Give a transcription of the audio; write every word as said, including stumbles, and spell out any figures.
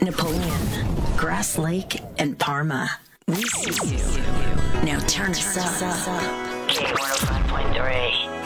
Napoleon, Grass Lake, and Parma. We see you. Now turn us up. K one oh five point three.